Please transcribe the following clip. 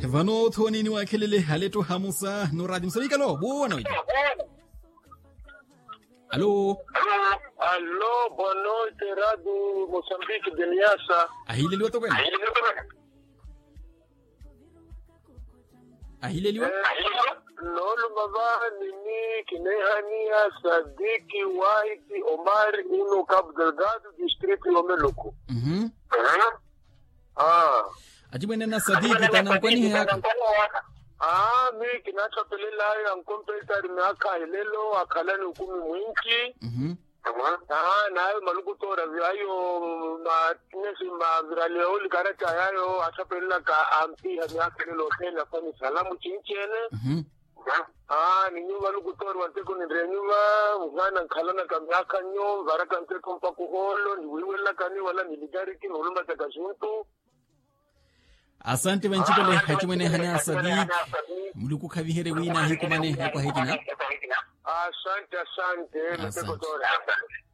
vano thoni ni wakelele haleto hamusa no radio msawika lo bona wiki. Allo boa noite radio Moçambique de Niassa. Ahile liwa to kwena. Ahile liwa Lolo baba nini kinehania Sadiki White Omar ino Cabo Delgado distrito Lomeloko. Ajibwene na Sadiki tana kwani haka. Mi kinachopelela ya mkompeta rimaka ilelo akalani ukumi mwinchi. Nayo malukutora vyayo matinesi maviraleoli karata yayo achapelela ka ampi hamiaka ilelo tena fani salamu chinchene. Ni nyuma lukutora wanteko nirenyuma mgana nkalana kamiaka nyo varaka nteko mpaku holo ni wiwela kani wala niligariki nulumba takashuntu. Asante banchitole hachimene hana Sadiki muluku kavihere wina hikumane hekwa hekina. Asante.